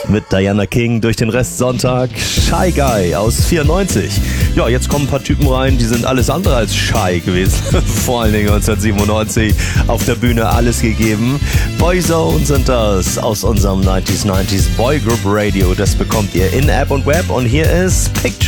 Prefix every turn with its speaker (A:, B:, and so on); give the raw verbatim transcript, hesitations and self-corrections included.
A: mit Diana King durch den Rest Sonntag. Shy Guy aus vierundneunzig. Ja, jetzt kommen ein paar Typen rein, die sind alles andere als shy gewesen. Vor allen Dingen neunzehnhundertsiebenundneunzig auf der Bühne alles gegeben. Boyzone sind das aus unserem neunziger neunzig Boy Group Radio. Das bekommt ihr in App und Web. Und hier ist Picture.